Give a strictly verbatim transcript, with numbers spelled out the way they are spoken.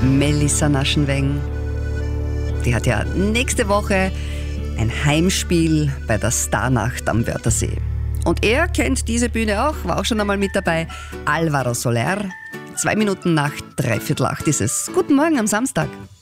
Melissa Naschenweng. Die hat ja nächste Woche ein Heimspiel bei der Starnacht am Wörthersee. Und er kennt diese Bühne auch, war auch schon einmal mit dabei. Alvaro Soler. Zwei Minuten nach dreiviertel acht ist es. Guten Morgen am Samstag.